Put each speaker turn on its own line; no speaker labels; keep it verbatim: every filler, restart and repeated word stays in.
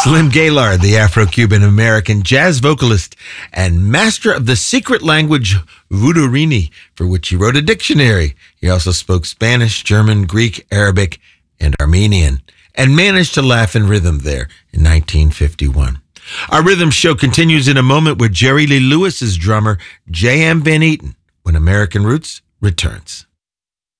Slim Gaillard, the Afro-Cuban American jazz vocalist and master of the secret language Vudurini, for which he wrote a dictionary. He also spoke Spanish, German, Greek, Arabic, and Armenian, and managed to laugh in rhythm there in nineteen fifty-one. Our rhythm show continues in a moment with Jerry Lee Lewis's drummer, J M Van Eaton, when American Roots returns.